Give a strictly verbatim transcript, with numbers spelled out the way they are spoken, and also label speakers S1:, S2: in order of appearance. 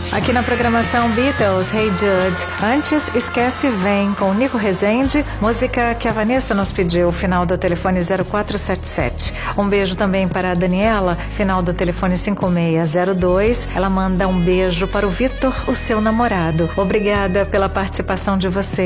S1: Aqui na programação Beatles, Hey Jude. Antes, Esquece Vem, com Nico Rezende, música que a Vanessa nos pediu, final do telefone zero quatro sete sete. Um beijo também para a Daniela, final do telefone cinco seis zero dois. Ela manda um beijo para o Vitor, o seu namorado. Obrigada pela participação de você.